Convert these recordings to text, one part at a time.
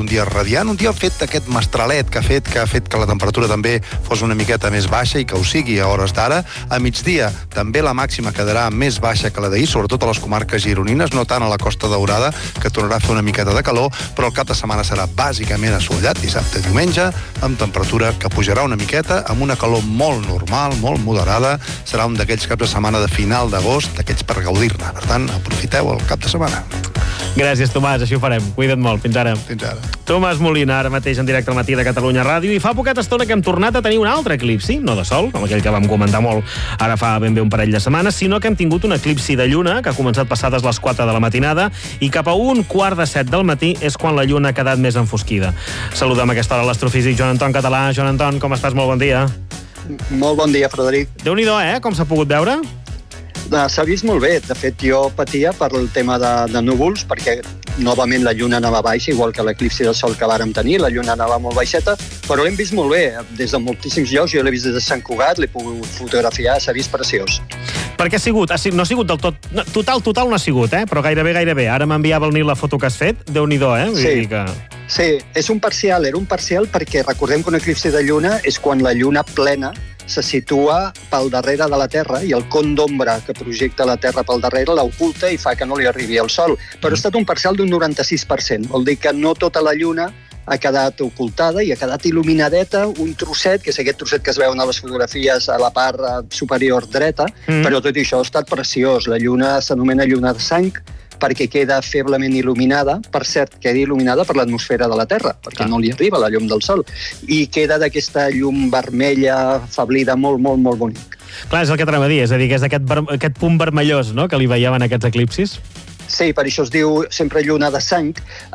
dia radiant, un dia fet aquest mestralet que ha fet que la temperatura també fos una miqueta més baixa i que ho sigui a hores d'ara. A migdia també la màxima quedarà més baixa que la d'ahir, sobretot a les comarques gironines, no tant a la Costa Daurada, que tornarà a fer una miqueta de calor, però el cap de setmana serà bàsicament assolellat, dissabte i diumenge, amb temperatura que pujarà una miqueta, amb una calor molt normal, molt moderada. Serà un d'aquells caps de setmana de final d'agost, d'aquells per gaudir-ne. Per tant, aprofiteu el cap de setmana. Gràcies, Tomàs, així ho farem. Cuida't molt. Fins ara. Fins ara. Tomàs Molina, ara mateix en directe al matí de Catalunya Ràdio, i fa poqueta estona que hem tornat a tenir un altre eclipsi, no de sol, com aquell que vam comentar molt ara fa ben bé un parell de setmanes, sinó que hem tingut un eclipsi de lluna que ha començat passades les 4 de la matinada i cap a 1:15 del matí és quan la lluna ha quedat més enfosquida. Saludem a aquesta hora l'astrofísic Joan Anton Català. Joan Anton, com estàs? Molt bon dia. Molt bon dia, Frederic. Déu-n'hi-do, com s'ha pogut veure? S'ha vist molt bé. De fet, jo patia per el tema de núvols, perquè novament la lluna anava baixa, igual que l'eclipsi del sol que vàrem tenir. La lluna anava molt baixeta, però l'hem vist molt bé. Des de moltíssims llocs, jo l'he vist des de Sant Cugat, l'he pogut fotografiar, s'ha vist preciós. Per què ha sigut? No ha sigut del tot... Total no ha sigut, però gairebé. Ara m'enviava el Nil la foto que has fet. Déu-n'hi-do, Vull dir que... Sí, és un parcial, era un parcial perquè recordem que un eclipsi de lluna és quan la lluna plena se situa pel darrere de la Terra i el con d'ombra que projecta la Terra pel darrere l'oculta i fa que no li arribi el sol. Però ha estat un parcial d'un 96%. Vol dir que no tota la lluna ha quedat ocultada i ha quedat il·luminadeta, un trosset, que és aquest trosset que es veuen a les fotografies a la part superior dreta, però tot això ha estat preciós. La lluna s'anomena lluna de sang, perquè queda feblement il·luminada, per cert, queda il·luminada per l'atmosfera de la Terra, perquè no li arriba la llum del sol, i queda d'aquesta llum vermella, afablida, molt, molt, molt bonic. Clar, és el que t'anava a dir, és a dir, que és aquest punt vermellós, no?, que li veiem en aquests eclipsis. Sí, per això es diu sempre lluna de sang,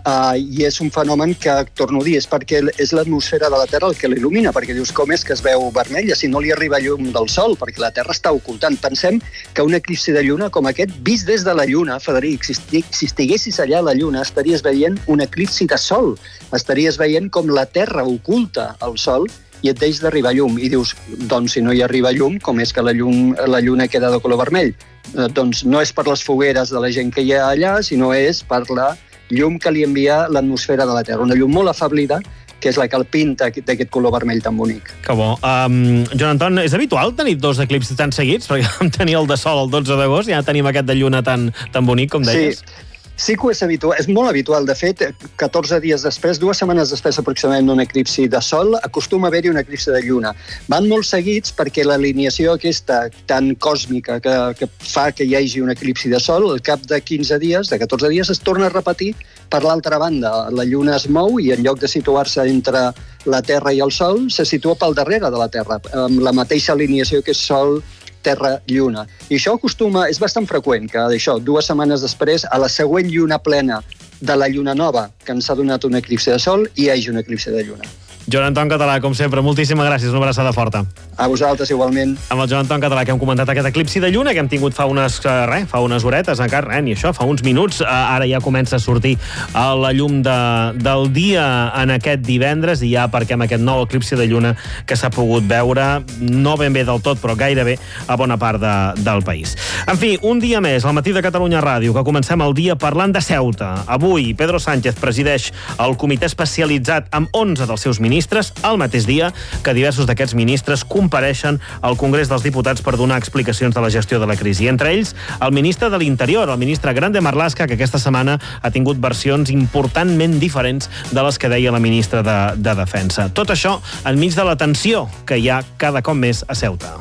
i és un fenomen que, torno a dir, és perquè és l'atmosfera de la Terra el que l'il·lumina, perquè dius, com és que es veu vermella si no li arriba llum del sol, perquè la Terra està ocultant. Pensem que un eclipsi de lluna com aquest, vist des de la lluna, Frederic, si estiguessis allà a la lluna, estaries veient un eclipsi de sol, estaries veient com la Terra oculta el sol i et deix d'arribar llum. I dius, doncs si no hi arriba llum, com és que la lluna queda de color vermell? Doncs no és per les fogueres de la gent que hi ha allà, sinó és per la llum que li envia l'atmosfera de la Terra. Una llum molt afablida, que és la que el pinta d'aquest color vermell tan bonic. Que bo. Joan Anton, és habitual tenir 2 eclipsis tan seguits? Perquè vam tenir el de sol el 12 d'agost i ja tenim aquest de lluna tan bonic, com deies. Sí que és habitual, és molt habitual. De fet, 14 dies després, 2 setmanes després aproximadament d'un eclipsi de sol, acostuma a haver-hi un eclipsi de lluna. Van molt seguits perquè l'alineació aquesta tan còsmica que fa que hi hagi un eclipsi de sol, al cap de 15 dies, de 14 dies, es torna a repetir per l'altra banda. La lluna es mou i en lloc de situar-se entre la Terra i el sol, se situa pel darrere de la Terra, amb la mateixa alineació que és Sol, Terra, Lluna. I això és bastant freqüent, que això, 2 setmanes després, a la següent lluna plena de la lluna nova, que ens ha donat un eclipsi de sol, hi hagi un eclipsi de lluna. Joan Anton Català, com sempre, moltíssimes gràcies, una abraçada forta. A vosaltres, igualment. Amb el Joan Anton Català, que hem comentat aquest eclipsi de lluna que hem tingut fa unes horetes, encara, ni això, fa uns minuts. Ara ja comença a sortir la llum del dia en aquest divendres i ja perquè amb aquest nou eclipsi de lluna que s'ha pogut veure, no ben bé del tot, però gairebé a bona part del país. En fi, un dia més, al matí de Catalunya Ràdio, que comencem el dia parlant de Ceuta. Avui, Pedro Sánchez presideix el comitè especialitzat amb 11 dels seus ministres, al mateix dia que diversos d'aquests ministres compareixen al Congrés dels Diputats per donar explicacions de la gestió de la crisi. Entre ells, el ministre de l'Interior, el ministre Grande Marlaska, que aquesta setmana ha tingut versions importantment diferents de les que deia la ministra de Defensa. Tot això enmig de la tensió que hi ha cada cop més a Ceuta.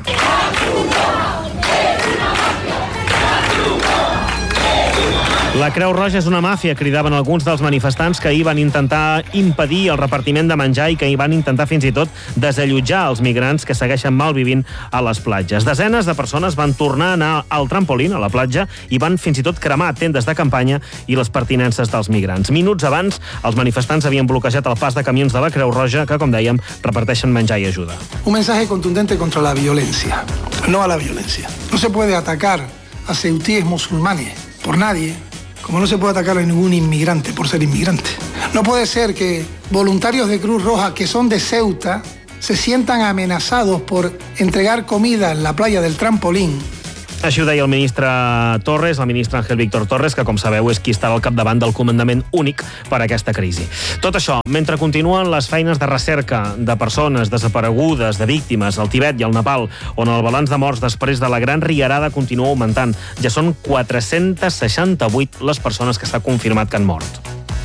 La Creu Roja és una màfia, cridaven alguns dels manifestants que ahir van intentar impedir el repartiment de menjar i que hi van intentar fins i tot desallotjar els migrants que segueixen malvivint a les platges. Desenes de persones van tornar a anar al trampolín, a la platja, i van fins i tot cremar tendes de campanya i les pertinences dels migrants. Minuts abans, els manifestants havien bloquejat el pas de camions de la Creu Roja que, com dèiem, reparteixen menjar i ajuda. Un mensaje contundente contra la violencia, no a la violencia. No se puede atacar a ceutíes musulmanes por nadie, como no se puede atacar a ningún inmigrante por ser inmigrante. No puede ser que voluntarios de Cruz Roja que son de Ceuta se sientan amenazados por entregar comida en la playa del trampolín Així ho deia el ministre Torres, el ministre Ángel Víctor Torres, que, com sabeu, és qui estarà al capdavant del comandament únic per a aquesta crisi. Tot això, mentre continuen les feines de recerca de persones desaparegudes, de víctimes, al Tibet i al Nepal, on el balanç de morts després de la gran riarada continua augmentant. Ja són 468 les persones que s'ha confirmat que han mort.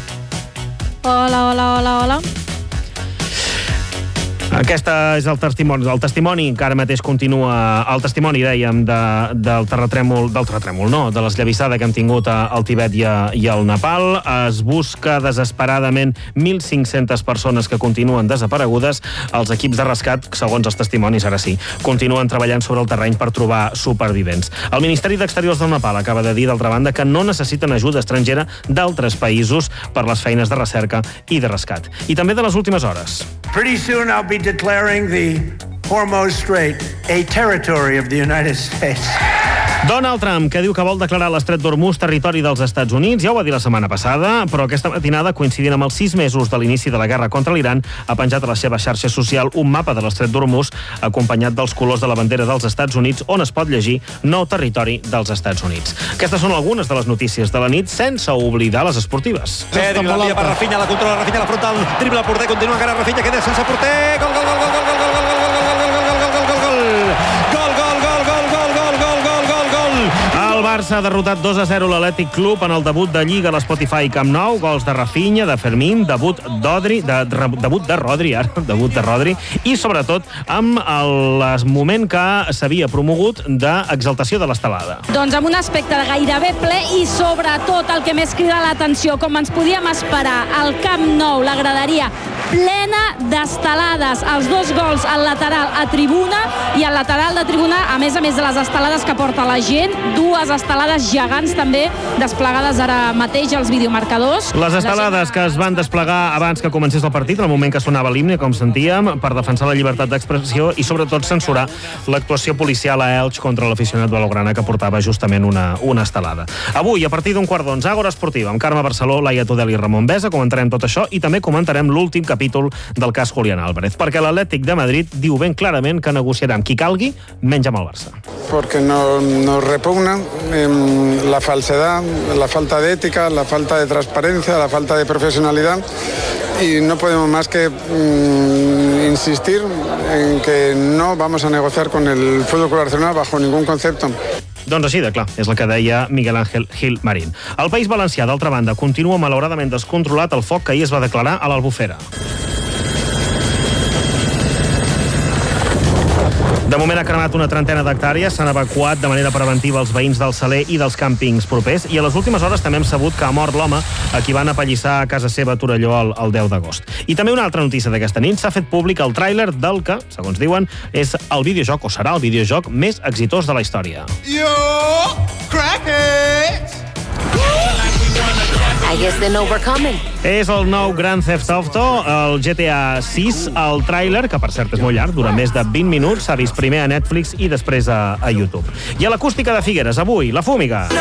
Hola. Aquesta és el testimoni que ara mateix continua, el testimoni, dèiem, del terratrèmol, de l'esllavissada que hem tingut al Tibet i al Nepal. Es busca desesperadament 1.500 persones que continuen desaparegudes. Els equips de rescat, segons els testimonis, ara sí, continuen treballant sobre el terreny per trobar supervivents. El Ministeri d'Exteriors del Nepal acaba de dir, d'altra banda, que no necessiten ajuda estrangera d'altres països per les feines de recerca i de rescat. I també de les últimes hores. Pretty soon I'll be declaring the Hormuz Strait a territory of the United States. Donald Trump, que diu que vol declarar l'Estret d'Hormuz territori dels Estats Units, ja ho va dir la setmana passada, però aquesta matinada, coincidint amb els 6 mesos de l'inici de la guerra contra l'Iran, ha penjat a la seva xarxa social un mapa de l'Estret d'Hormuz acompanyat dels colors de la bandera dels Estats Units, on es pot llegir nou territori dels Estats Units. Aquestes són algunes de les notícies de la nit, sense oblidar les esportives. Pedri, la via per Rafinha, la controla Rafinha, la frontal, dribla el porter, continua encara Rafinha, queda sense porter, gol, El Barça ha derrotat 2-0 l'Atlètic Club en el debut de Lliga a l'Spotify Camp Nou, gols de Rafinha, de Fermín, debut de Rodri, i sobretot amb el moment que s'havia promogut d'exaltació de l'estelada. Doncs amb un aspecte de gairebé ple i sobretot el que més crida l'atenció, com ens podíem esperar, al Camp Nou, la graderia plena d'estelades, els 2 gols al lateral a tribuna i al lateral de tribuna, a més de les estelades que porta la gent, 2 estelades gegants també desplegades ara mateix als videomarcadors. Les estelades que es van desplegar abans que comencés el partit, en el moment que sonava l'himne, com sentíem, per defensar la llibertat d'expressió i sobretot censurar l'actuació policial a Elx contra l'aficionat blaugrana que portava justament una estelada. Avui, a partir d'11:15, Àgora Esportiva, amb Carme Barceló, Laia Tudel i Ramon Besa, comentarem tot això i també comentarem l'últim capítol del cas Julián Álvarez, perquè l'Atlètic de Madrid diu ben clarament que negociarà amb qui calgui, menys amb el Barça. Porque nos repugna la falsedad, la falta de ética, la falta de transparencia, la falta de profesionalidad y no podemos más que insistir en que no vamos a negociar con el Fútbol Club Barcelona bajo ningún concepto. Doncs així de clar, és el que deia Miguel Ángel Gil Marín. El País Valencià, d'altra banda, continua malauradament descontrolat el foc que ahir es va declarar a l'Albufera. De moment ha cremat una trentena d'hectàrees, s'han evacuat de manera preventiva els veïns del Saler i dels càmpings propers i a les últimes hores també hem sabut que ha mort l'home a qui van apallissar a casa seva a Torelló el 10 d'agost. I també una altra notícia d'aquesta nit, s'ha fet públic el tràiler del que, segons diuen, és el videojoc o serà el videojoc més exitós de la història. Yo, crackheads! I guess they know we're coming. És el nou Grand Theft Auto, el GTA 6, el tràiler, que per cert és molt llarg, dura més de 20 minuts, s'ha vist primer a Netflix i després a YouTube. I a l'acústica de Figueres, avui, La Fúmiga.